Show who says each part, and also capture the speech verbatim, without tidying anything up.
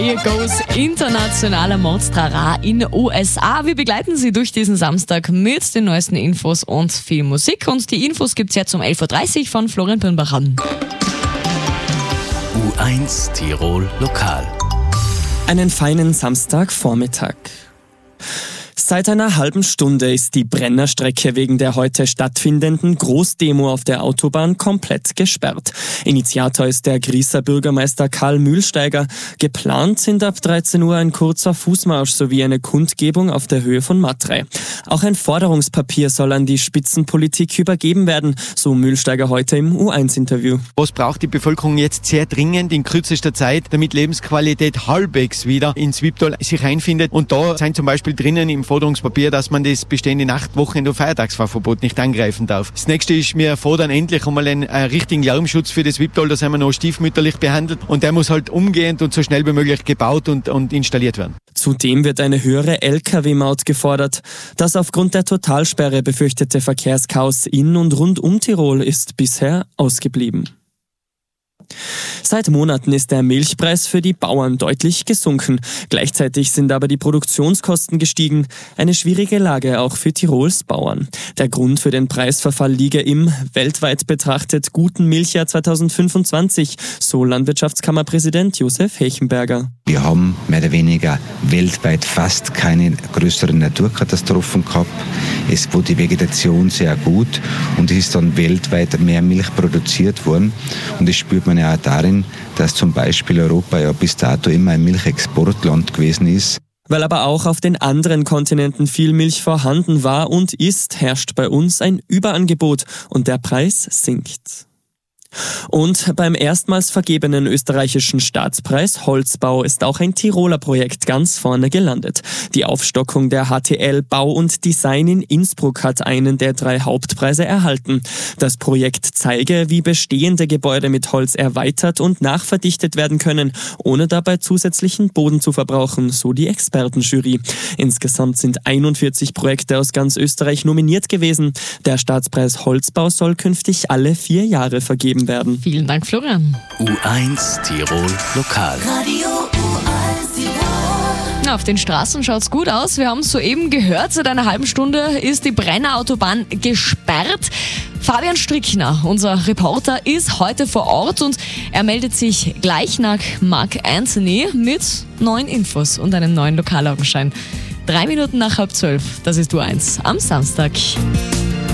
Speaker 1: Here goes internationaler Mordstrara in U S A. Wir begleiten Sie durch diesen Samstag mit den neuesten Infos und viel Musik. Und die Infos gibt es jetzt um elf Uhr dreißig von Florian Birnbacher.
Speaker 2: U eins Tirol Lokal.
Speaker 3: Einen feinen Samstagvormittag. Seit einer halben Stunde ist die Brennerstrecke wegen der heute stattfindenden Großdemo auf der Autobahn komplett gesperrt. Initiator ist der Grießer Bürgermeister Karl Mühlsteiger. Geplant sind ab dreizehn Uhr ein kurzer Fußmarsch sowie eine Kundgebung auf der Höhe von Matrei. Auch ein Forderungspapier soll an die Spitzenpolitik übergeben werden, so Mühlsteiger heute im U eins Interview.
Speaker 4: Was braucht die Bevölkerung jetzt sehr dringend in kürzester Zeit, damit Lebensqualität halbwegs wieder ins Swiptal sich einfindet? Und da sind zum Beispiel drinnen im Forderungspapier, dass man das bestehende Nachtwochenend- und Feiertagsfahrverbot nicht angreifen darf. Das nächste ist, wir fordern endlich einmal einen, einen richtigen Lärmschutz für das Swiptal, da sind wir noch stiefmütterlich behandelt und der muss halt umgehend und so schnell wie möglich gebaut und, und installiert werden.
Speaker 3: Zudem wird eine höhere L K W-Maut gefordert. Das aufgrund der Totalsperre befürchtete Verkehrschaos in und rund um Tirol ist bisher ausgeblieben. Seit Monaten ist der Milchpreis für die Bauern deutlich gesunken. Gleichzeitig sind aber die Produktionskosten gestiegen. Eine schwierige Lage auch für Tirols Bauern. Der Grund für den Preisverfall liege im weltweit betrachtet guten Milchjahr zweitausendfünfundzwanzig, so Landwirtschaftskammerpräsident Josef Hechenberger.
Speaker 5: Wir haben mehr oder weniger weltweit fast keine größeren Naturkatastrophen gehabt. Es wurde die Vegetation sehr gut und es ist dann weltweit mehr Milch produziert worden. Und das spürt man ja auch darin, dass zum Beispiel Europa ja bis dato immer ein Milchexportland gewesen ist.
Speaker 3: Weil aber auch auf den anderen Kontinenten viel Milch vorhanden war und ist, herrscht bei uns ein Überangebot und der Preis sinkt. Und beim erstmals vergebenen österreichischen Staatspreis Holzbau ist auch ein Tiroler Projekt ganz vorne gelandet. Die Aufstockung der H T L Bau und Design in Innsbruck hat einen der drei Hauptpreise erhalten. Das Projekt zeige, wie bestehende Gebäude mit Holz erweitert und nachverdichtet werden können, ohne dabei zusätzlichen Boden zu verbrauchen, so die Expertenjury. Insgesamt sind einundvierzig Projekte aus ganz Österreich nominiert gewesen. Der Staatspreis Holzbau soll künftig alle vier Jahre vergeben werden.
Speaker 1: Vielen Dank, Florian.
Speaker 2: U eins Tirol Lokal.
Speaker 6: Radio U eins Tirol.
Speaker 1: Auf den Straßen schaut's gut aus. Wir haben es soeben gehört, seit einer halben Stunde ist die Brennerautobahn gesperrt. Fabian Strickner, unser Reporter, ist heute vor Ort und er meldet sich gleich nach Mark Anthony mit neuen Infos und einem neuen Lokalaugenschein. Drei Minuten nach halb zwölf, das ist U eins am Samstag.